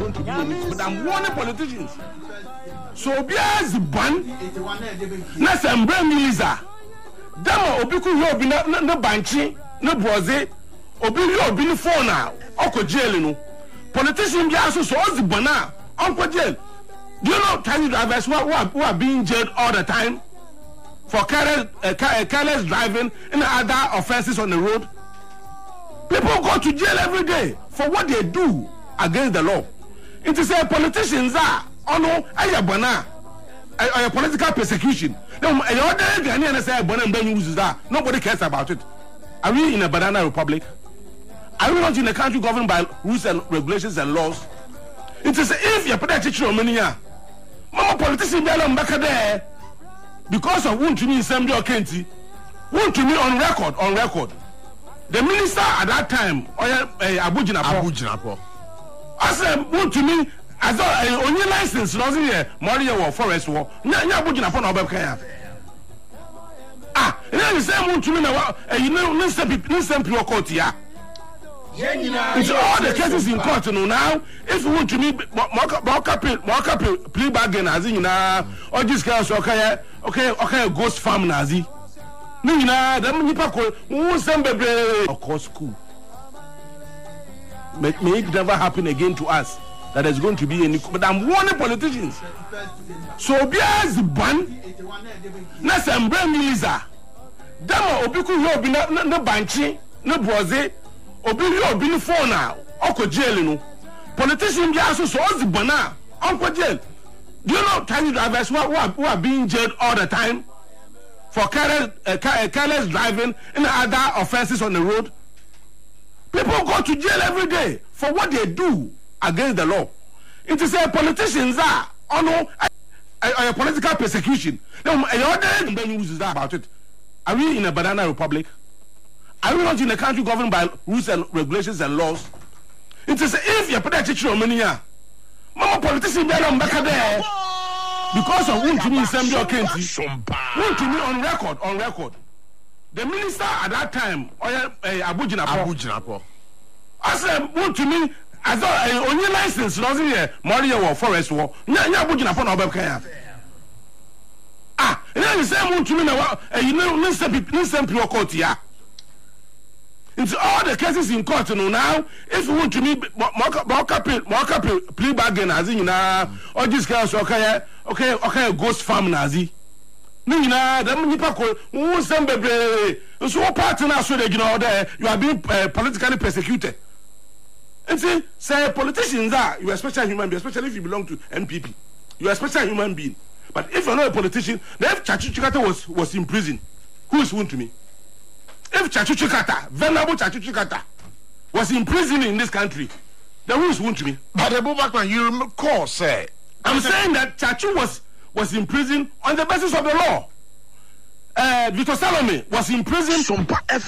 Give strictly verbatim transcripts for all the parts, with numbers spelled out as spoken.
going to be in it. But I'm warning politicians. So bears ban na sembre miliza. Dama obi ku yo obi na na banchi na broze obi yo obi ni phone na oko jail no. Politician bi aso so ozi bana onko jail. Do you know taxi drivers who are, who are being jailed all the time for careless, uh, careless driving and other offenses on the road? People go to jail every day for what they do against the law. It is a politicians are on a a political persecution. Nobody cares about it. Are we in a banana republic? Are we not in a country governed by rules and regulations and laws? It is if you put a teacher on Mania, Mama politician back there because of one to me assembly or Kenti, one to me on record, on record. The minister at that time, Abu Jinapo, I said, one to me, as though only license, wasn't here, Maria or Forest War, Abu Jinapo, no ah, and then the same one to me now, you know, listen, listen, pure court, yeah. It's all the cases in court now. If you want to meet Moka plea bargain, as in now, or this guy, okay, okay, okay, ghost farm Nazi. No, you know, the Nipako, who send baby, of course, school. May it never happen again to us that there's going to be any. But I'm warning politicians. So, bears ban, Nasam Bremiliza, Dama Obiku Yobi, no banchi, no broze. Obi yo obi ni phone na oko jail no. Politicians bi aso so ozi bana oko jail. Do you know taxi drivers who are, who are being jailed all the time for careless, uh, careless driving and other offenses on the road? People go to jail every day for what they do against the law. It is a politicians are on a, a, a political persecution. Now, about it. Are we in a banana republic? Are we not in a country governed by rules and regulations and laws? It is if you put a teacher on Mania, Mama politician be on back there because of one to me assembly or Kenti, one to me on record, on record. The minister at that time, Abu Jinapo, I said one to me as though only license wasn't here, Maria or Forest War, Abu Jinapo no Babkaya. Ah, and then the same one to me now, you know, listen, listen, pure court, yeah. It's all the cases in court now. If you want to meet Moka plea bargain, as in now, or this guy, okay, okay, okay, ghost farm Nazi. No, you know, the Nipako, who send baby, so what partner so that you know there, you are being uh, politically persecuted. And see, say politicians are, you are a special human being, especially if you belong to M P P. You are a special human being. But if you're not a politician, then if Chachi Chikata was, was in prison, who is one to me? If Chachu Chikata, venerable Chachu Chikata, was in prison in this country, the rules won't me. But Abu Bakman, you recall, say, I'm saying that Chachu was was in prison on the basis of the law. Uh, Victor Salome was in prison.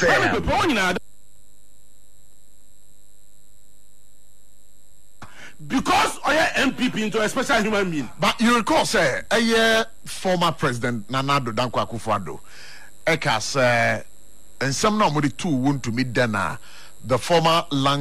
Because I am M P P into a special human being. But you recall, say, a year former president Nana Addo Dankwa Akufo-Addo, Eka say. And some normally two want to meet Dana, the former land.